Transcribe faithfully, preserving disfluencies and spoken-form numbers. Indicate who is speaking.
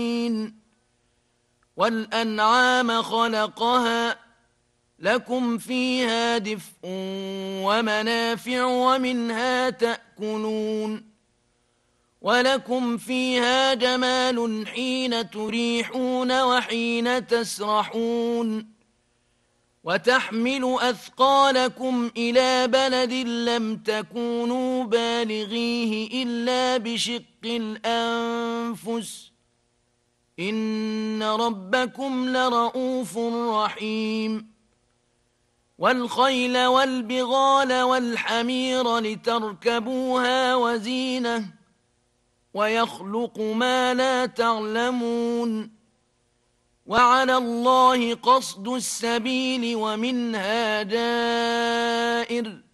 Speaker 1: والأنعام خلقها لكم فيها دفء ومنافع ومنها تأكلون ولكم فيها جمال حين تريحون وحين تسرحون وتحمل أثقالكم إلى بلد لم تكونوا بالغيه إلا بشق الأنفس إن ربكم لرؤوف رحيم والخيل والبغال والحمير لتركبوها وزينة ويخلق ما لا تعلمون وعلى الله قصد السبيل ومنها جائر